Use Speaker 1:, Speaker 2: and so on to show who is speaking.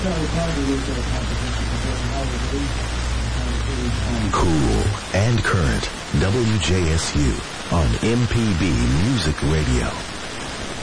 Speaker 1: Cool and current. WJSU on MPB Music Radio.